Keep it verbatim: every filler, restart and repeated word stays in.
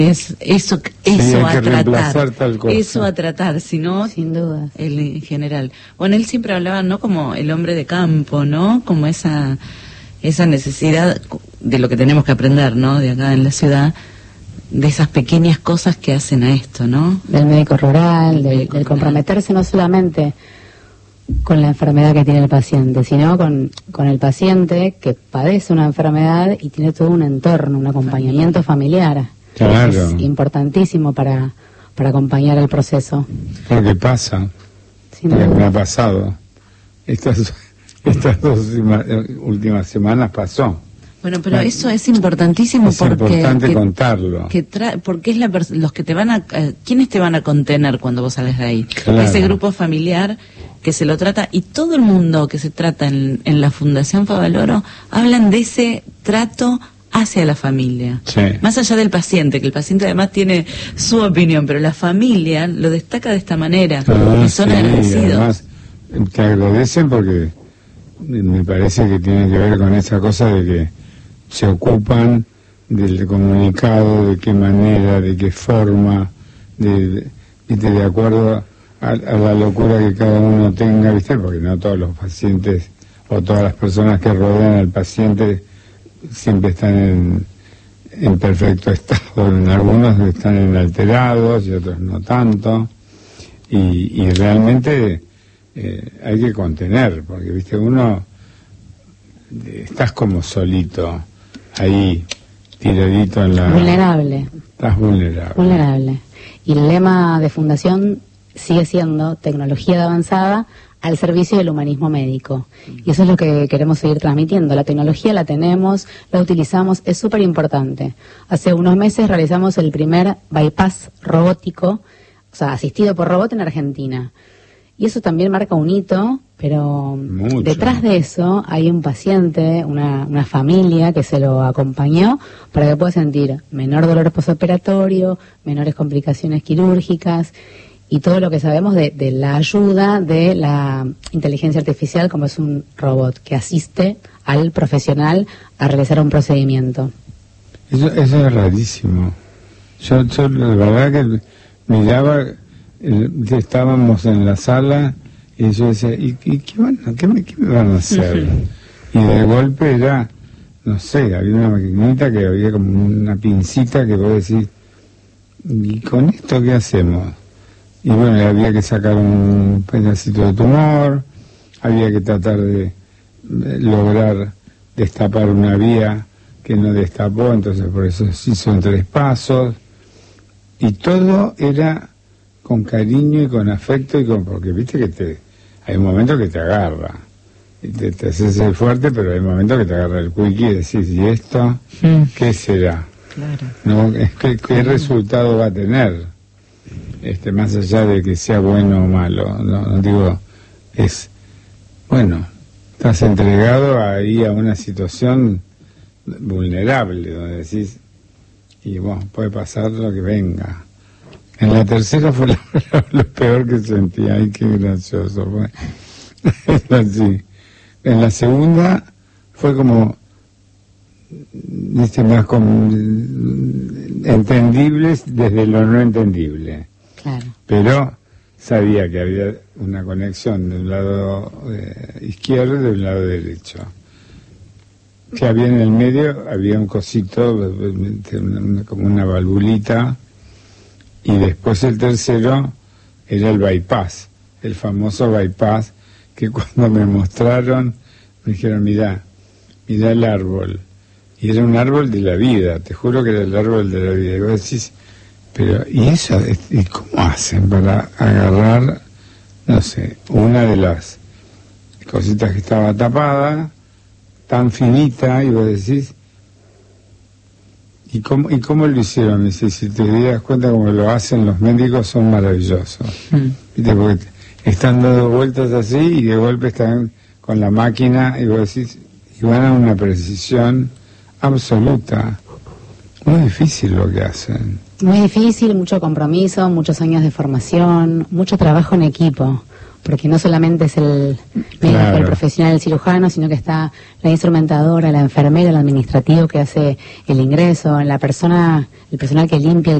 Es eso, eso sí, a tratar, tal cosa. eso a tratar, si no, sin duda, él en general. Bueno, él siempre hablaba, ¿no? Como el hombre de campo, ¿no? Como esa, esa necesidad de lo que tenemos que aprender, ¿no? De acá en la ciudad, de esas pequeñas cosas que hacen a esto, ¿no? Del médico rural, del, médico del rural. comprometerse no solamente con la enfermedad que tiene el paciente, sino con, con el paciente que padece una enfermedad y tiene todo un entorno, un acompañamiento familiar. Claro. Es importantísimo para, para acompañar el proceso. Porque pasa, Sin porque duda. me ha pasado. Estas, estas dos últimas, últimas semanas pasó. Bueno, pero eso es importantísimo Es porque importante que, contarlo. que tra porque es la los que te van a eh, quiénes te van a contener cuando vos sales de ahí. Claro. Ese grupo familiar que se lo trata, y todo el mundo que se trata en, en la Fundación Favaloro hablan de ese trato hacia la familia. Sí. Más allá del paciente, que el paciente además tiene su opinión, pero la familia lo destaca de esta manera, Ah, y son sí, agradecidos. además, te agradecen porque me parece que tiene que ver con esa cosa de que se ocupan del comunicado, de qué manera, de qué forma, de, de, de acuerdo a, a la locura que cada uno tenga, ¿viste? Porque no todos los pacientes o todas las personas que rodean al paciente siempre están en, en perfecto estado. En algunos están en alterados y otros no tanto. Y, y realmente eh, hay que contener, porque, ¿viste? Uno, eh, estás como solito, ahí, tiradito en la... Vulnerable. Estás vulnerable. Vulnerable. Y el lema de Fundación sigue siendo tecnología de avanzada al servicio del humanismo médico. Y eso es lo que queremos seguir transmitiendo. La tecnología la tenemos, la utilizamos, es súper importante. Hace unos meses realizamos el primer bypass robótico, o sea, asistido por robot en Argentina. Y eso también marca un hito, pero Mucho. Detrás de eso hay un paciente, una, una familia que se lo acompañó para que pueda sentir menor dolor postoperatorio, menores complicaciones quirúrgicas y todo lo que sabemos de, de la ayuda de la inteligencia artificial, como es un robot que asiste al profesional a realizar un procedimiento. Eso, eso es rarísimo. Yo, yo la verdad que miraba, eh, estábamos en la sala y yo decía, ¿y, y qué, van, qué, me, qué me van a hacer? Y de golpe era, no sé, había una maquinita que había como una pincita que vos decís, ¿y con esto qué hacemos? Y bueno, había que sacar un pedacito de tumor, había que tratar de, de lograr destapar una vía que no destapó, entonces por eso se hizo en tres pasos, y todo era con cariño y con afecto, y con porque viste que te hay un momento que te agarra, y te, te haces el fuerte, pero hay un momento que te agarra el quickie y decís, ¿y esto qué será? Claro. ¿No? ¿Qué, qué resultado va a tener? Este, más allá de que sea bueno o malo, no, no digo, es, bueno, estás entregado ahí a una situación vulnerable, donde decís, y bueno, puede pasar lo que venga. En la tercera fue lo, lo peor que sentí, ay, qué gracioso fue. Así. En la segunda fue como, viste, más como, entendibles desde lo no entendible. Claro. Pero sabía que había una conexión de un lado eh, izquierdo y de un lado derecho. Que había en el medio, había un cosito, una, como una valvulita, y después el tercero era el bypass, el famoso bypass, que cuando me mostraron, me dijeron, mirá, mirá el árbol. Y era un árbol de la vida, te juro que era el árbol de la vida. Y vos decís, pero, ¿y eso? ¿Y cómo hacen para agarrar, no sé, una de las cositas que estaba tapada, tan finita, y vos decís, ¿y cómo, y cómo lo hicieron? Y si, si te das cuenta cómo lo hacen los médicos, son maravillosos. Mm. ¿Viste? Porque están dando vueltas así y de golpe están con la máquina y vos decís, y van a una precisión absoluta. Muy difícil lo que hacen. Muy difícil, mucho compromiso, muchos años de formación, mucho trabajo en equipo. porque no solamente es el médico, Claro. el profesional, el cirujano, sino que está la instrumentadora, la enfermera, el administrativo que hace el ingreso, la persona, el personal que limpia,